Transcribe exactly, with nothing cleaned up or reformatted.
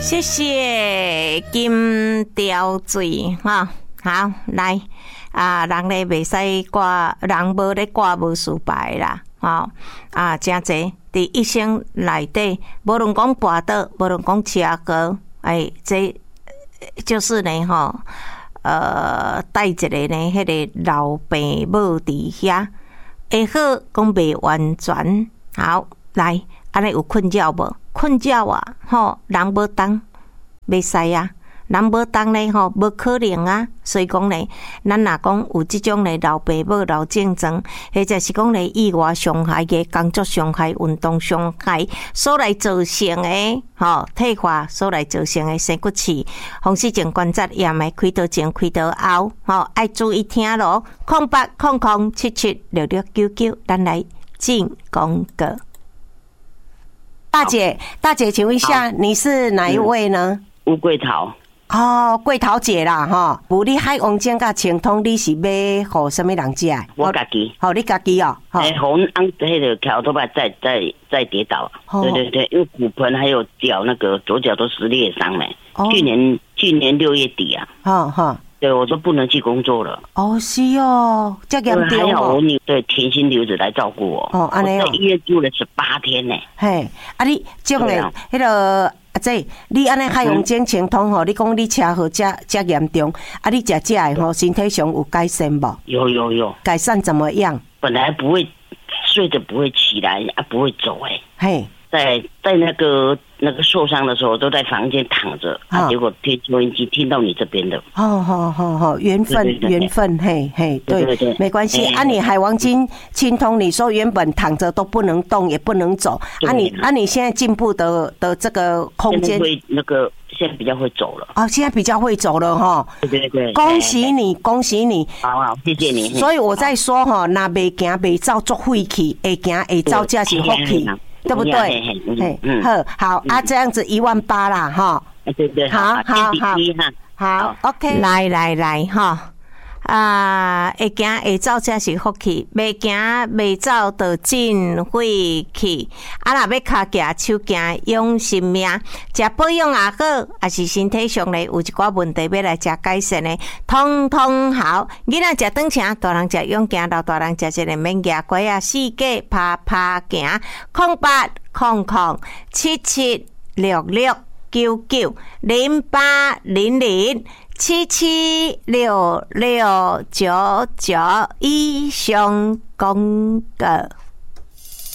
谢谢金雕水哈，好来啊，人咧袂使挂，人无咧挂无事牌啦，吼啊，真济伫一生内底，无论讲跋倒，无论讲车祸，哎，这就是呢吼，呃，带一个呢，迄个老爸母伫遐，会好讲袂完全，好来，安尼有困扰无？困扰啊，吼，人无当袂使啊，人无当咧吼，无可能啊。所以讲咧，咱若讲有即种咧老爸母、老症状，或者是讲咧意外伤害嘅工作伤害、运动伤害所来造成嘅吼退化所来造成嘅生骨刺、风湿性关节炎嘅开刀前、开刀后，吼爱注意听咯。空八空空七七六六九九，咱来进广告。大姐，大姐，请问一下，你是哪一位呢？ 乌龟桃。 哦，桂桃姐啦，吼，无你海王精甲清通，你是要互什么人食？ 我家己。 好，你家己哦。 哎，红安那个桥头把再再再跌倒。对对对，因为骨盆还有脚那个左脚都是裂伤没。哦。去年去年六月底啊。哈哈。对，我都不能去工作了。哦，是哦，这严重哦。还好我女对甜心留着来照顾我。哦，安尼哦。我在医院住了十八天呢。嘿，啊你种嘞，迄个啊这，你安尼海洋精清通吼，你讲你车祸遮遮严重，啊你食这个吼，身体上有改善无？有有有。改善怎么样？本来不会睡着不会起来啊，不会走哎。嘿。在在那个那个受伤的时候，都在房间躺着，啊，结果听收音机听到你这边的，哦，好好好，缘分缘分，嘿嘿，对对对，没关系。啊，你海王精清通，你说原本躺着都不能动，也不能走，啊你啊你现在进步的的这个空间，会那个现在比较会走了，哦，现在比较会走了哈，对对对，恭喜你，恭喜你，好好，谢谢你。所以我在说哈，那袂行袂走做废气，会行会走才是福气。对不对？嗯嗯，好，好啊，这样子一万八啦，哈。对对，好好好，好 ，OK， 来来来，哈。啊，会行会走才是福气，袂行袂走就真晦气。啊，若要脚行手行养性命，食保养也好，还是身体上咧有一寡问题要来食改善咧，通通好。囡仔食短程，大人食勇行，老大人食一个免牙乖啊，四界拍拍行，空八空空七七六六九九零八零零。七七六六九九以上公告。